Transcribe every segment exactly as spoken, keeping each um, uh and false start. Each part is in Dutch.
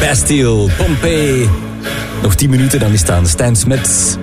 Bastille, Pompeii. Nog tien minuten, dan is het aan Stijn Smets.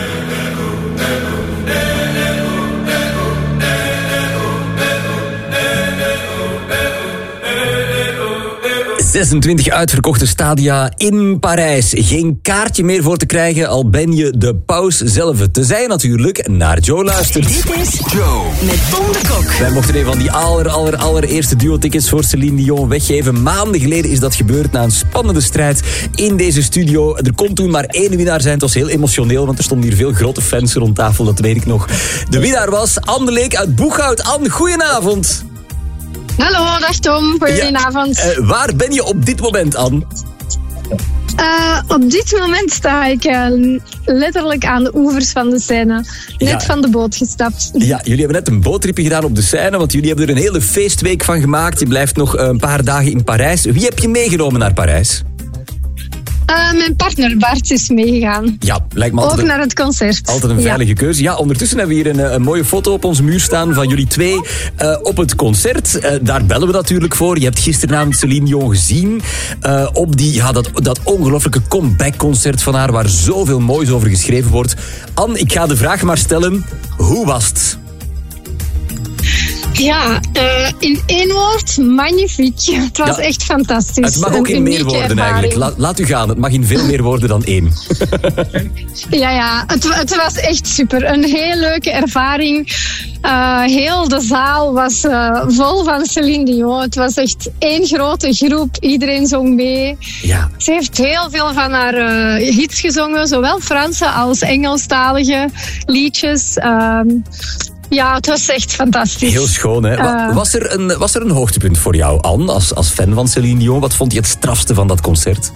zesentwintig uitverkochte stadia in Parijs. Geen kaartje meer voor te krijgen, al ben je de paus zelf. Tenzij je natuurlijk naar Joe luistert. Dit is Joe met Tom de Kok. Wij mochten een van die aller, aller, allereerste duo-tickets voor Céline Dion weggeven. Maanden geleden is dat gebeurd na een spannende strijd in deze studio. Er kon toen maar één winnaar zijn. Het was heel emotioneel, want er stonden hier veel grote fans rond tafel, dat weet ik nog. De winnaar was Anne de Leek uit Boeghout. Anne, goedenavond. Hallo, dag Tom. Goedenavond. Ja, uh, waar ben je op dit moment, Anne? Uh, op dit moment sta ik uh, letterlijk aan de oevers van de Seine. Net ja. van de boot gestapt. Ja, jullie hebben net een boottripje gedaan op de Seine, want jullie hebben er een hele feestweek van gemaakt. Je blijft nog een paar dagen in Parijs. Wie heb je meegenomen naar Parijs? Uh, mijn partner Bart is meegegaan. Ja, lijkt me altijd ook een, naar het concert. Altijd een veilige ja. keuze. Ja, ondertussen hebben we hier een, een mooie foto op onze muur staan van jullie twee uh, op het concert. Uh, daar bellen we natuurlijk voor. Je hebt gisteravond Céline Dion gezien uh, op die, ja, dat, dat ongelooflijke comeback-concert van haar, waar zoveel moois over geschreven wordt. Anne, ik ga de vraag maar stellen. Hoe was het? Ja, uh, in één woord, magnifiek. Het was ja, echt fantastisch. Het mag ook een in meer woorden ervaring. Eigenlijk. La, laat u gaan, het mag in veel meer woorden dan één. Ja, ja, het, het was echt super. Een heel leuke ervaring. Uh, heel de zaal was uh, vol van Céline Dion. Het was echt één grote groep. Iedereen zong mee. Ja. Ze heeft heel veel van haar uh, hits gezongen. Zowel Franse als Engelstalige liedjes. Uh, Ja, het was echt fantastisch. Heel schoon, hè? Uh, was, er een, was er een hoogtepunt voor jou, Anne, als, als fan van Céline Dion? Wat vond je het strafste van dat concert?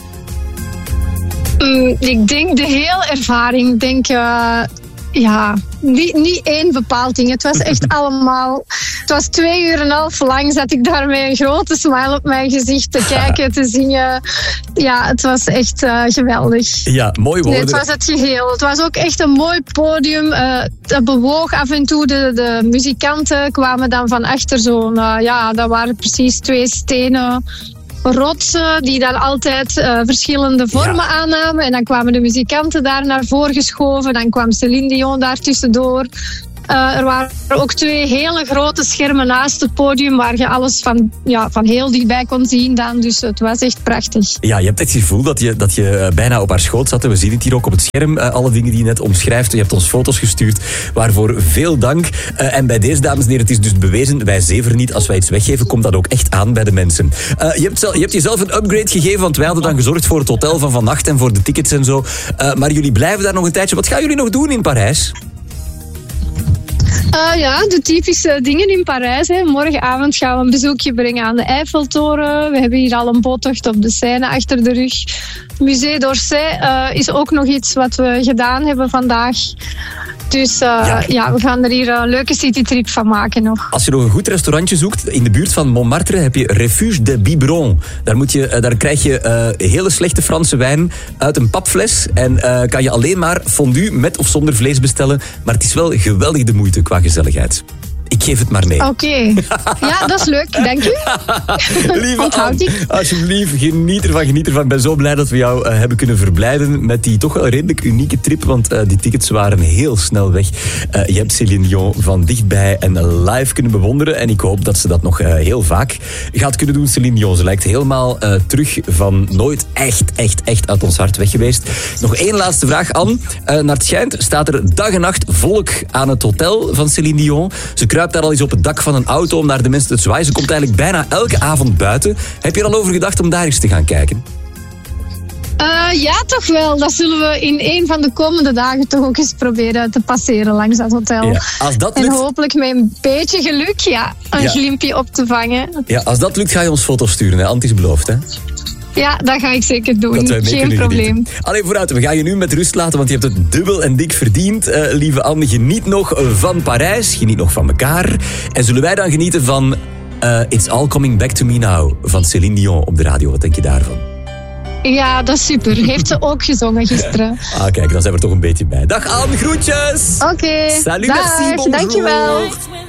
Um, ik denk de hele ervaring. Ik denk, uh, ja, niet, niet één bepaald ding. Het was echt allemaal... Het was twee uur en een half lang zat ik daar met een grote smile op mijn gezicht te kijken, te zingen. Ja, het was echt uh, geweldig. Ja, mooi woorden. Nee, het was het geheel. Het was ook echt een mooi podium. Uh, het bewoog af en toe. De, de muzikanten kwamen dan van achter zo'n... Uh, ja, dat waren precies twee stenen rotsen die dan altijd uh, verschillende vormen ja. aannamen. En dan kwamen de muzikanten daar naar voren geschoven. Dan kwam Céline Dion daar tussendoor. Uh, er waren ook twee hele grote schermen naast het podium waar je alles van, ja, van heel dichtbij kon zien dan. Dus het was echt prachtig. Ja, je hebt echt het gevoel dat je, dat je bijna op haar schoot zat. En we zien het hier ook op het scherm. Uh, alle dingen die je net omschrijft. Je hebt ons foto's gestuurd. Waarvoor veel dank. Uh, en bij deze, dames en heren, het is dus bewezen. Wij zeveren niet. Als wij iets weggeven, komt dat ook echt aan bij de mensen. Uh, je, hebt zelf, je hebt jezelf een upgrade gegeven. Want wij hadden dan gezorgd voor het hotel van vannacht en voor de tickets en zo. Uh, maar jullie blijven daar nog een tijdje. Wat gaan jullie nog doen in Parijs? Uh, ja, de typische dingen in Parijs. Hè. Morgenavond gaan we een bezoekje brengen aan de Eiffeltoren. We hebben hier al een boottocht op de Seine achter de rug. Musée d'Orsay uh, is ook nog iets wat we gedaan hebben vandaag. Dus uh, ja. ja, we gaan er hier een leuke citytrip van maken nog. Als je nog een goed restaurantje zoekt, in de buurt van Montmartre heb je Refuge de Biberon. Daar, moet je, daar krijg je uh, hele slechte Franse wijn uit een papfles. En uh, kan je alleen maar fondue met of zonder vlees bestellen. Maar het is wel geweldig de moeite qua gezelligheid. Ik geef het maar mee. Oké. Okay. Ja, dat is leuk. Dank u. Lieve Anne, alsjeblieft, geniet ervan, geniet ervan. Ik ben zo blij dat we jou uh, hebben kunnen verblijden met die toch wel redelijk unieke trip, want uh, die tickets waren heel snel weg. Uh, je hebt Céline Dion van dichtbij en live kunnen bewonderen en ik hoop dat ze dat nog uh, heel vaak gaat kunnen doen. Céline Dion, ze lijkt helemaal uh, terug van nooit echt, echt, echt uit ons hart weg geweest. Nog één laatste vraag, Anne. Uh, naar het schijnt staat er dag en nacht volk aan het hotel van Céline Dion. Ze kruipt daar al eens op het dak van een auto om naar de mensen te zwaaien. Ze komt eigenlijk bijna elke avond buiten. Heb je er al over gedacht om daar eens te gaan kijken? Uh, ja, toch wel. Dat zullen we in een van de komende dagen toch ook eens proberen te passeren langs dat hotel. Ja, als dat lukt... En hopelijk met een beetje geluk ja, een ja. glimpje op te vangen. Ja, als dat lukt ga je ons foto's sturen. Hè? Anne is beloofd, hè? Ja, dat ga ik zeker doen. Geen probleem. Allee, vooruit. We gaan je nu met rust laten, want je hebt het dubbel en dik verdiend. Uh, lieve Anne, geniet nog van Parijs. Geniet nog van elkaar. En zullen wij dan genieten van uh, It's All Coming Back to Me Now van Céline Dion op de radio. Wat denk je daarvan? Ja, dat is super. Heeft ze ook gezongen gisteren. Ah, kijk, dan zijn we er toch een beetje bij. Dag Anne, groetjes! Oké, okay. Salut, dag, merci, bonjour. Dankjewel.